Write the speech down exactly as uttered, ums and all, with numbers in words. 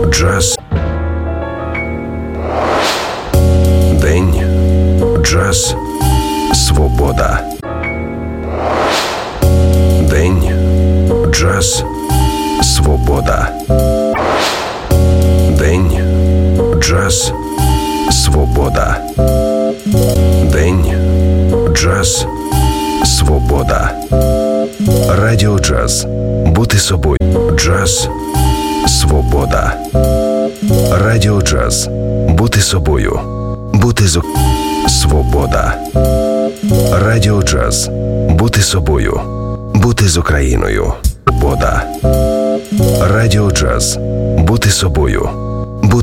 Джаз. День. Джаз. Свобода. День. Джаз. Свобода. День. Джаз. Свобода. День. Джаз. Свобода. Радіо Джаз. Бути собою. Джаз. Свобода. Радіо Джаз. Бути собою. Бути з... Свобода. Радіо Джаз. Бути собою. Бути з Україною. Свобода. Радіо Джаз. Бути собою.